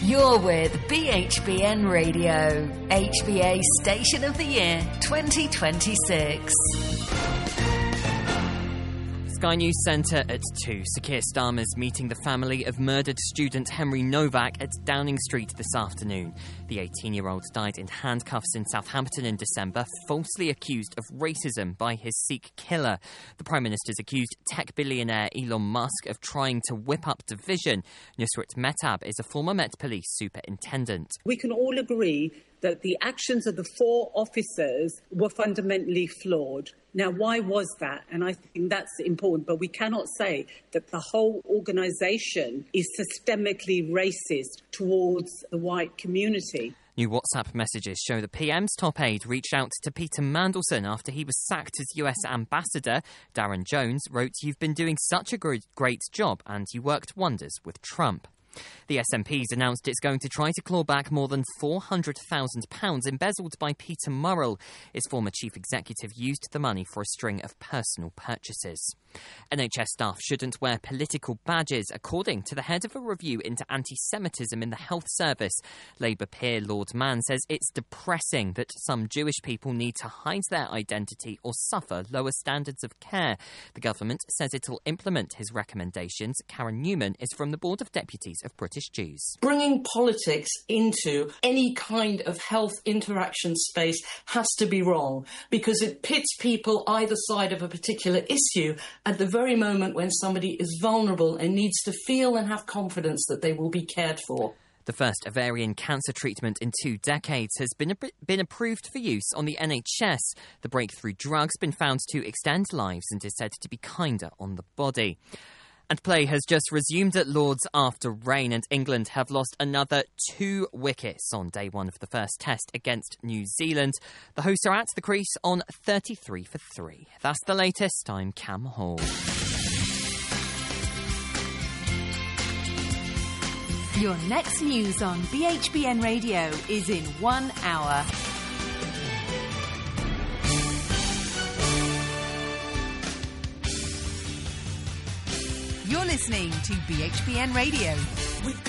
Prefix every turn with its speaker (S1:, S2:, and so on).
S1: You're with BHBN Radio, HBA Station of the Year 2026.
S2: Sky News Centre at 2. Sir Keir Starmer's meeting the family of murdered student Henry Novak at Downing Street this afternoon. The 18-year-old died in handcuffs in Southampton in December, falsely accused of racism by his Sikh killer. The Prime Minister's accused tech billionaire Elon Musk of trying to whip up division. Nusrat Mehtab is a former Met Police superintendent.
S3: We can all agree that the actions of the 4 officers were fundamentally flawed. Now, why was that? And I think that's important, but we cannot say that the whole organisation is systemically racist towards the white community.
S2: New WhatsApp messages show the PM's top aide reached out to Peter Mandelson after he was sacked as US ambassador. Darren Jones wrote, "You've been doing such a great job and you worked wonders with Trump." The SNP's announced it's going to try to claw back more than £400,000 embezzled by Peter Murrell. Its former chief executive used the money for a string of personal purchases. NHS staff shouldn't wear political badges, according to the head of a review into anti-Semitism in the health service. Labour peer Lord Mann says it's depressing that some Jewish people need to hide their identity or suffer lower standards of care. The government says it'll implement his recommendations. Karen Newman is from the Board of Deputies of British Jews.
S4: Bringing politics into any kind of health interaction space has to be wrong, because it pits people either side of a particular issue at the very moment when somebody is vulnerable and needs to feel and have confidence that they will be cared for.
S2: The first ovarian cancer treatment in 2 decades has been approved for use on the NHS. The breakthrough drug's been found to extend lives and is said to be kinder on the body. And play has just resumed at Lord's after rain, and England have lost another 2 wickets on day 1 of the first test against New Zealand. The hosts are at the crease on 33 for 3. That's the latest. I'm Cam Hall.
S1: Your next news on BHBN Radio is in 1 hour. You're listening to BHBN Radio.